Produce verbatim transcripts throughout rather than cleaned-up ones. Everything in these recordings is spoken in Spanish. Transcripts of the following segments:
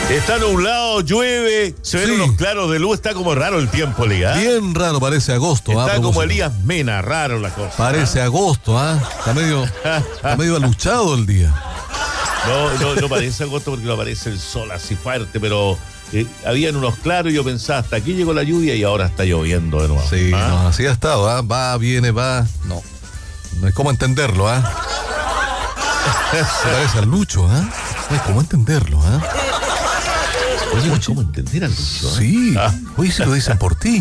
Está nublado, llueve, se ven Sí. unos claros de luz, está como raro el tiempo, Liga. Bien raro, parece agosto. Está ¿ah? como Propósito. Elías Mena, raro la cosa. Parece agosto, ¿ah? Está medio, está medio aluchado el día. No, no, no parece agosto porque no aparece el sol así fuerte, pero eh, habían unos claros y yo pensaba, hasta aquí llegó la lluvia y ahora está lloviendo de nuevo. Sí, ¿Ah? no, así ha estado, ¿ah? Va, viene, va. No. No hay cómo entenderlo, ¿ah? Se parece al Lucho, ¿ah? No hay cómo entenderlo, ¿ah? Oye, no hay cómo entender al Lucho, ¿eh? Sí. Ah. Oye, si lo dicen por ti.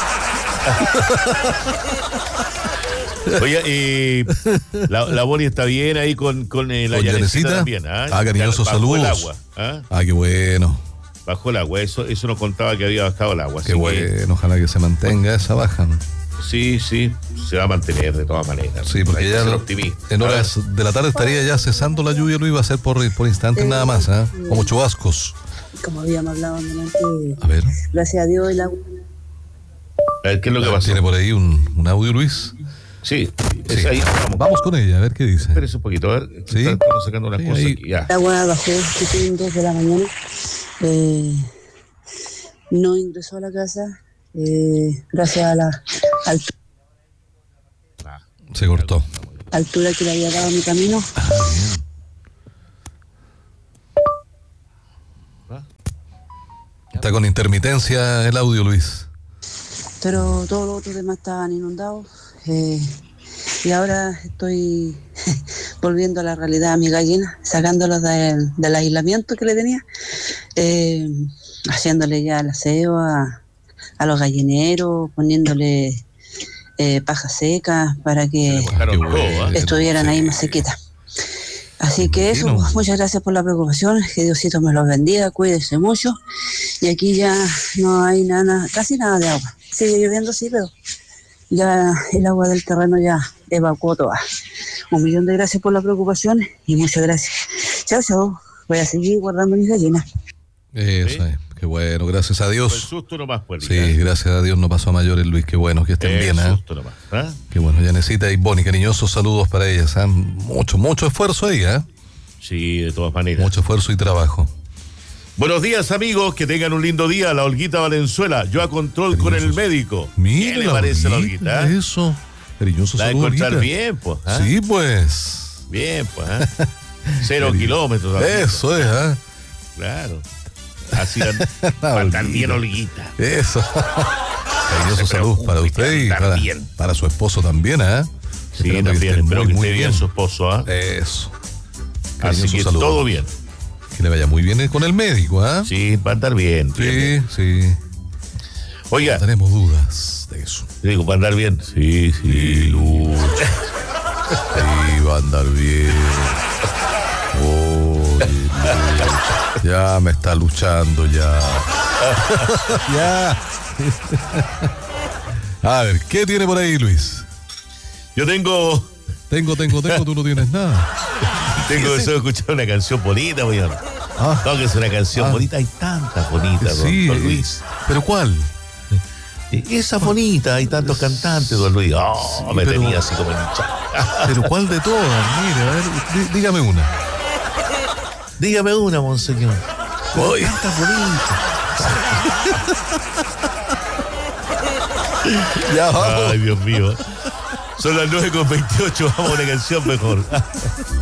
Oye, eh, la, la Boni está bien ahí con, con eh, la ¿Con Yanecita Yanecita? también. ¿Ah? Ah, cariñosos Bajó saludos. el agua. ¿Ah? Ah, qué bueno. Bajó el agua, eso, eso nos contaba que había bajado el agua. Qué así bueno. Ojalá que se mantenga esa baja. ¿no? que, sí, sí, se va a mantener de todas maneras. Sí, porque Hay que ya ser lo- optimista. en horas de la tarde estaría ya cesando la lluvia, Luis, va a ser por, por instantes nada más, ¿ah? Como chubascos. Como habíamos hablado antes, A ver, gracias a Dios el agua. A ver, ¿qué es lo que pasó? ¿tiene por ahí un, un audio, Luis? Sí, es Sí. ahí, vamos. Vamos con ella, a ver qué dice. Espérese un poquito, a ver. Sí. Estamos sacando unas Sí, cosas ahí. aquí, ya. El agua bajó tipo dos de la mañana. Eh, no ingresó a la casa. Eh, gracias a la altu- Se cortó. altura que le había dado mi camino. Ah, bien. Está con intermitencia el audio, Luis. Pero todos los otros demás estaban inundados. Eh, y ahora estoy volviendo a la realidad a mi gallina, sacándolas del, del aislamiento que le tenía, eh, haciéndole ya el aseo a, a los gallineros, poniéndole eh, paja seca para que Bajaron Qué todo, bueno. ¿ah? estuvieran ahí Sí. más sequitas. Así que eso, Imagino. pues, muchas gracias por la preocupación, que Diosito me los bendiga, cuídese mucho. Y aquí ya no hay nada, casi nada de agua. Sigue lloviendo, sí, pero ya el agua del terreno ya evacuó toda. Un millón de gracias por la preocupación y muchas gracias. Chao, chao. Voy a seguir guardando mis gallinas. Eso es. Qué bueno, gracias a Fue el Dios. susto nomás, pues. Sí, Liga. gracias a Dios no pasó a mayores, Luis. Qué bueno que estén El bien, ¿ah? susto nomás. ¿Ah? Qué bueno, Yanecita y Bonnie, cariñosos saludos para ellas. ¿ah? Mucho, mucho esfuerzo ahí, ¿ah? Sí, de todas maneras. Mucho esfuerzo y trabajo. Buenos días, amigos, que tengan un lindo día. La Olguita Valenzuela, yo a control con el médico. Mire, ¿Qué le parece la Olguita? eh? Eso. Cariñoso La de saludo, encontrar Olguita. bien, pues. ¿ah? Sí, pues. Bien, pues. ¿ah? Cero Cari- kilómetros. Olguita. Eso es, ¿ah? Claro. Así va a estar bien, Olguita. Eso. Cariñoso se saludos para preocupe, usted y que andar para, bien. para su esposo también, ¿ah? Sí, Esperando que también. esté Espero muy, que muy esté bien su esposo. ¿ah? Eso. Así Cariñoso que saludo. todo bien. Que le vaya muy bien con el médico, ¿ah? Sí, va a andar bien. bien, Sí, bien. sí. Oiga, No tenemos dudas de eso. digo, va a andar bien. Sí, sí, Lucho. Sí, va a andar bien. Oye, Lucho, ya me está luchando, ya. Ya. A ver, ¿qué tiene por ahí, Luis? Yo tengo, Tengo, tengo, tengo, tú no tienes nada. tengo deseo de escuchar una canción bonita, weón. Ah, No, que es una canción Ah. bonita. Hay tantas bonitas, don, sí. don Luis. ¿Pero cuál? Esa bonita, hay tantos cantantes, don Luis. Oh, Sí, me pero- tenía así como hinchado. ¿Pero cuál de todas? Mire, a ver, dí- dígame una. Dígame una, monseñor. Oye. Tantas bonitas. Ya vamos. Ay, Dios mío. Son las nueve con veintiocho. Vamos a una canción mejor.